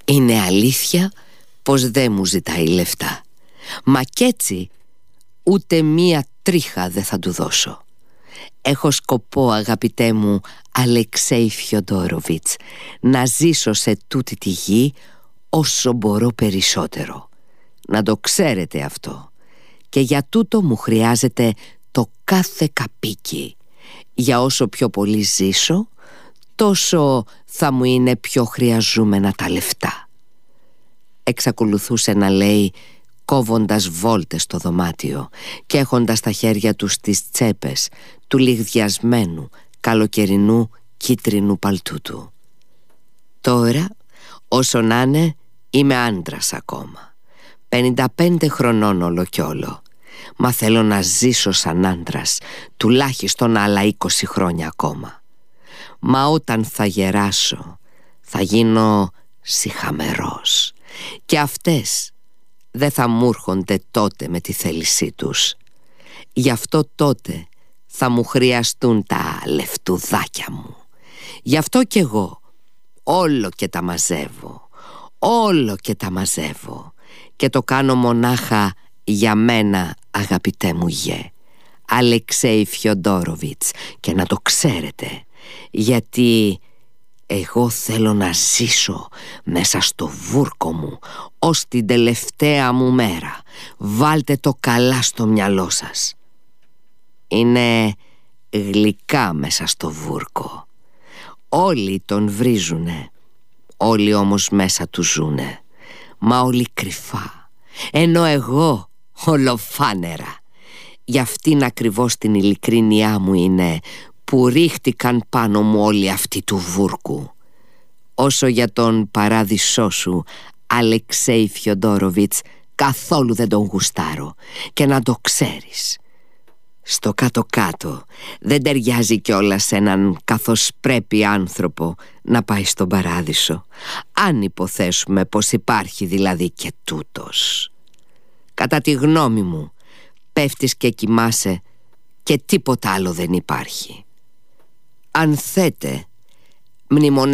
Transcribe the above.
Είναι αλήθεια πως δεν μου ζητάει λεφτά, μα κι έτσι ούτε μία τρίχα δεν θα του δώσω. Έχω σκοπό, αγαπητέ μου Αλεξέη Φιοντόροβιτς, να ζήσω σε τούτη τη γη όσο μπορώ περισσότερο. Να το ξέρετε αυτό. Και για τούτο μου χρειάζεται το κάθε καπίκι. Για όσο πιο πολύ ζήσω, τόσο θα μου είναι πιο χρειαζούμενα τα λεφτά. Εξακολουθούσε να λέει, κόβοντας βόλτες στο δωμάτιο και έχοντας τα χέρια του στις τσέπες του λιγδιασμένου καλοκαιρινού κίτρινου παλτού του. Τώρα, όσο να είναι, είμαι άντρας ακόμα, 55 χρονών όλο κι όλο, μα θέλω να ζήσω σαν άντρας τουλάχιστον άλλα 20 χρόνια ακόμα. Μα όταν θα γεράσω θα γίνω σιχαμερός και αυτές δεν θα μου έρχονται τότε με τη θέλησή τους. Γι' αυτό τότε θα μου χρειαστούν τα λεφτουδάκια μου. Γι' αυτό κι εγώ όλο και τα μαζεύω, όλο και τα μαζεύω, και το κάνω μονάχα για μένα, αγαπητέ μου γε Αλεξέη Φιοντόροβιτς, και να το ξέρετε, γιατί εγώ θέλω να ζήσω μέσα στο βούρκο μου ως την τελευταία μου μέρα. Βάλτε το καλά στο μυαλό σας. Είναι γλυκά μέσα στο βούρκο. Όλοι τον βρίζουνε, όλοι όμως μέσα του ζουνε, μα όλοι κρυφά, ενώ εγώ ολοφάνερα. Γι' αυτήν ακριβώς την ειλικρίνειά μου είναι που ρίχτηκαν πάνω μου όλοι αυτοί του βούρκου. Όσο για τον παράδεισό σου, Αλεξέη Φιοντόροβιτς, καθόλου δεν τον γουστάρω, και να το ξέρεις. Στο κάτω-κάτω δεν ταιριάζει κιόλας σε έναν καθώς πρέπει άνθρωπο να πάει στον παράδεισο, αν υποθέσουμε πως υπάρχει δηλαδή και τούτος. Κατά τη γνώμη μου, πέφτεις και κοιμάσαι και τίποτα άλλο δεν υπάρχει. Αν θέτε,